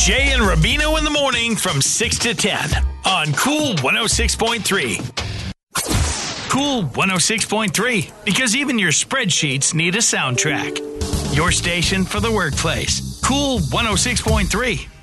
Jay and Rubino in the morning from 6 to 10 on Cool 106.3. Cool 106.3, because even your spreadsheets need a soundtrack. Your station for the workplace. Cool 106.3.